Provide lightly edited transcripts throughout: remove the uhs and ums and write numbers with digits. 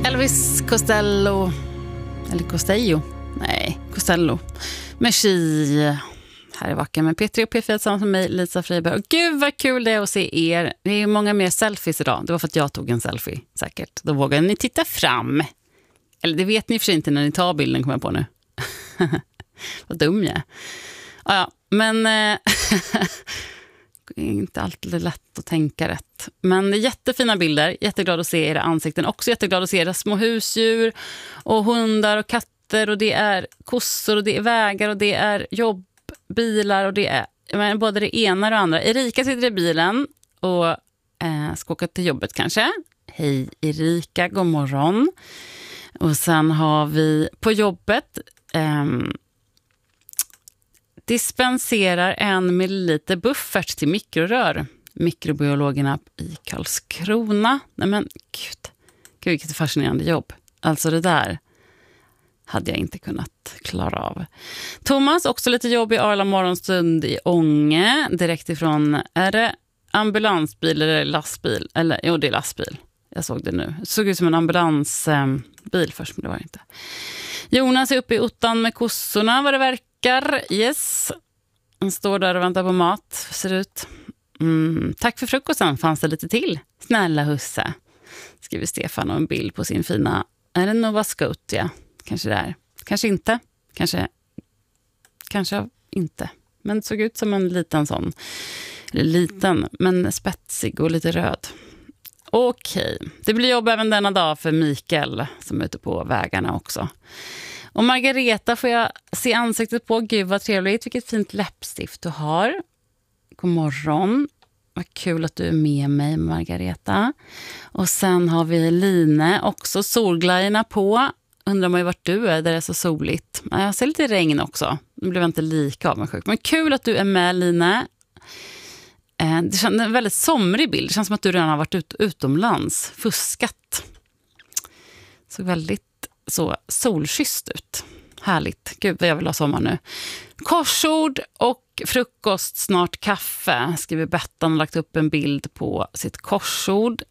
Elvis Costello. Eller Costello. Nej, Costello. Merci. Här är vacker med Petri och P4 tillsammans med mig, Lisa Friberg. Och gud vad kul det är att se er. Det är många mer selfies idag. Det var för att jag tog en selfie, säkert. Då vågar ni titta fram. Eller det vet ni för sig inte när ni tar bilden, kommer jag på nu. Vad dum jag är. Ja, men det är inte alltid lätt att tänka rätt. Men jättefina bilder. Jätteglad att se era ansikten. Också jätteglad att se era små husdjur och hundar och katter. Och det är kossor och det är vägar och det är jobbbilar och det är både det ena och det andra. Erika sitter i bilen och ska åka till jobbet kanske. Hej Erika, god morgon. Och sen har vi på jobbet dispenserar 1 milliliter buffert till mikrorör. Mikrobiologerna i Karlskrona. Nej men gud vilket fascinerande jobb. Alltså det där hade jag inte kunnat klara av. Thomas, också lite jobb i Arla morgonstund i Ånge. Direkt ifrån, är det ambulansbil eller lastbil? Eller, jo det är lastbil. Jag såg det nu. Det såg ut som en ambulansbil först, men det var det inte. Jonas är uppe i ottan med kossorna, vad det verkar. Yes. Han står där och väntar på mat, ser ut. Tack för frukosten, fanns det lite till? Snälla husse. Skriver Stefan och en bild på sin fina, är det Nova Scotia? Kanske det är. Kanske inte. Kanske inte. Men det såg ut som en liten sån. Eller liten, men spetsig och lite röd. Okej, det blir jobb även denna dag för Mikael som är ute på vägarna också. Och Margareta får jag se ansiktet på. Gud vad trevligt, vilket fint läppstift du har. God morgon, vad kul att du är med mig Margareta. Och sen har vi Line, också solglajjorna på. Undrar man ju vart du är där det är så soligt. Jag ser lite regn också, nu blev jag inte lika avundsjuk. Men kul att du är med Line. Det känns en väldigt somrig bild. Det känns som att du redan har varit utomlands. Fuskat. Så väldigt så solkysst ut. Härligt. Gud vad jag vill ha sommar nu. Korsord och frukost, snart kaffe. Skriver Bettan och lagt upp en bild på sitt korsord.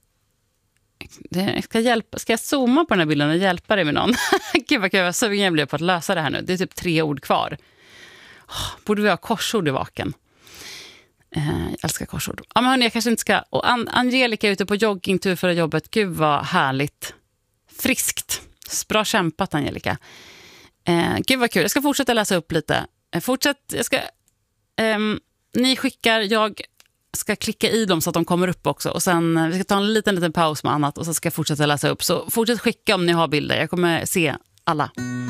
Ska jag zooma på den här bilden och hjälpa dig med någon? Gud vad kul, jag så jag blir på att lösa det här nu. Det är typ 3 ord kvar. Borde vi ha korsord i vaken? Jag älskar korsord. Ja, men hörni, jag kanske inte ska. Och Angelica är ute på joggingtur för jobbet. Gud vad härligt. Friskt. Bra kämpat Angelica. Gud vad kul. Jag ska fortsätta läsa upp lite. Ni skickar, jag ska klicka i dem så att de kommer upp också. Och sen, vi ska ta en liten paus med annat. Och så ska jag fortsätta läsa upp. Så fortsätt skicka om ni har bilder. Jag kommer se alla.